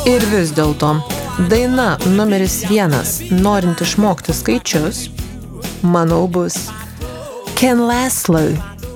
Ir vis dėlto, daina numeris 1, norint išmokti skaičius, manau, bus Ken Laszlo,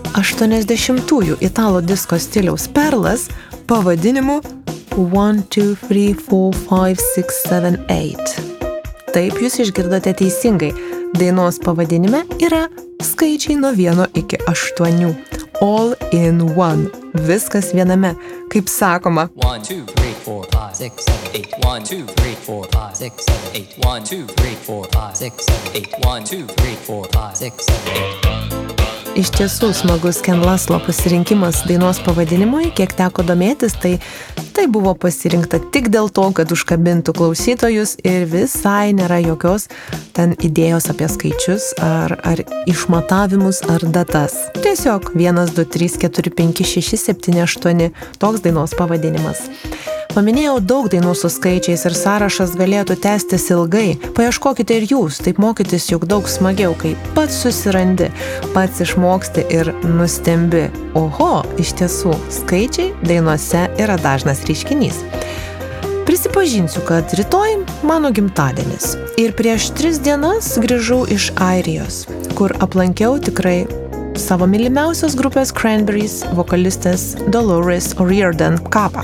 80-ųjų italų disko stiliaus perlas pavadinimu 1, 2, 3, 4, 5, 6, 7, 8. Taip, jūs išgirdote teisingai. Dainos pavadinime yra skaičiai nuo 1 iki 8. All in one. Viskas viename. Kaip sakoma. 1, 2, 3, 4, 5, 6, 7, 8. 1, 2, 3, 4, 5, 6, 7, 8. 1, 2, 3, 4, 5, 6, 7, 8. 1, 2, 3, 4, 5, 6, 7, 8. Iš tiesų smagus Ken Laszlo pasirinkimas dainos pavadinimui, kiek teko domėtis, tai buvo pasirinkta tik dėl to, kad užkabintų klausytojus ir visai nėra jokios ten idėjos apie skaičius ar išmatavimus ar datas. Tiesiog 1, 2, 3, 4, 5, 6, 7, 8 toks dainos pavadinimas. Paminėjau daug dainų su skaičiais ir sąrašas galėtų tęstis ilgai. Paieškokite ir jūs, taip mokytis juk daug smagiau, kai pats susirandi, pats išmoksti ir nustembi. Oho, iš tiesų, skaičiai dainuose yra dažnas reiškinys. Prisipažinsiu, kad rytoj mano gimtadienis. Ir prieš 3 dienas grįžau iš Airijos, kur aplankiau tikrai savo mylimiausios grupės Cranberries vokalistės Dolores O'Riordan kapą.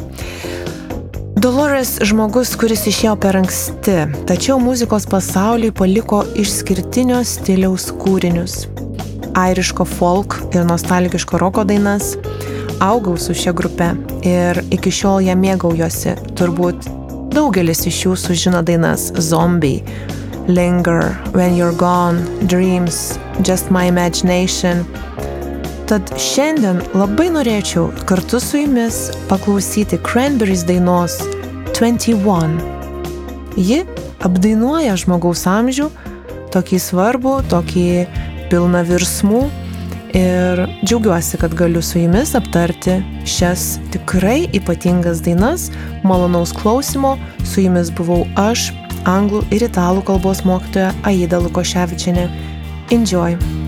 Dolores žmogus, kuris išėjo per anksti, tačiau muzikos pasauliui paliko išskirtinio stiliaus kūrinius. Airiško folk ir nostalgiško roko dainas. Augau su šia grupe ir iki šiol ją mėgaujuosi. Turbūt daugelis iš jūsų žino dainas Zombie, Linger, When You're Gone, Dreams, Just My Imagination. Tad šiandien labai norėčiau kartu su jumis paklausyti Cranberries dainos 21. Ji apdainuoja žmogaus amžių, tokį svarbų, tokį pilną virsmų ir džiaugiuosi, kad galiu su jumis aptarti šias tikrai ypatingas dainas. Malonaus klausimo, su jumis buvau aš, anglų ir italų kalbos mokytoja Aida Lukoševičienė. Enjoy!